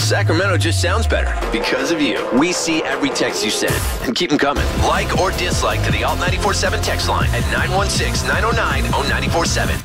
Sacramento just sounds better because of you. We see every text you send and keep them coming. Like or dislike to the Alt 94.7 text line at 916-909-0947.